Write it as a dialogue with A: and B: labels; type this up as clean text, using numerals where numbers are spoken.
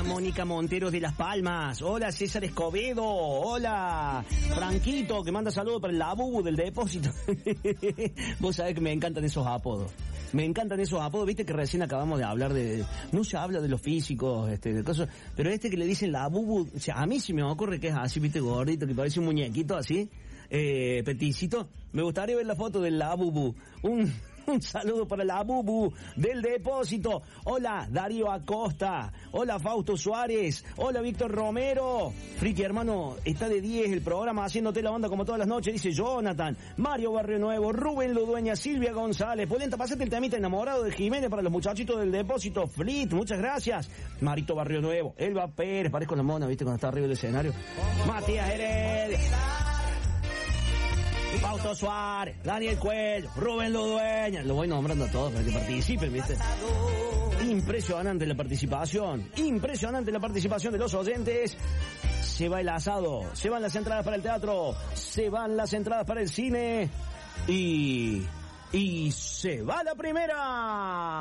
A: Hola Mónica Montero de Las Palmas. Hola César Escobedo. Hola Franquito, que manda saludos para el Labubu del depósito. Vos sabés que me encantan esos apodos. Me encantan esos apodos. Viste que recién acabamos de hablar de... No se habla de los físicos, de cosas... Pero que le dicen Labubu... O sea, a mí sí me ocurre que es así, viste, gordito, que parece un muñequito así. Peticito. Me gustaría ver la foto del Labubu. Un saludo para la Bubu del depósito. Hola Darío Acosta. Hola Fausto Suárez. Hola Víctor Romero. Friki hermano, está de 10 el programa haciéndote la onda como todas las noches, dice Jonathan. Mario Barrio Nuevo, Rubén Ludueña, Silvia González. Polenta, pasate el temita enamorado de Jiménez para los muchachitos del depósito. Flit, muchas gracias. Marito Barrio Nuevo. Elba Pérez, parezco la mona, viste, cuando está arriba del escenario. Matías Heredia. Fausto Suárez, Daniel Cuello, Rubén Ludueña. Lo voy nombrando a todos para que participen, ¿viste? Impresionante la participación. Impresionante la participación de los oyentes. Se va el asado. Se van las entradas para el teatro. Se van las entradas para el cine. Y se va la primera.